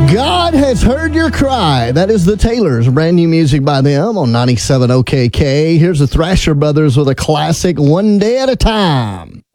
God has heard your cry. That is the Taylors. Brand new music by them on 97 OKK. Here's the Thrasher Brothers with a classic, One Day at a Time.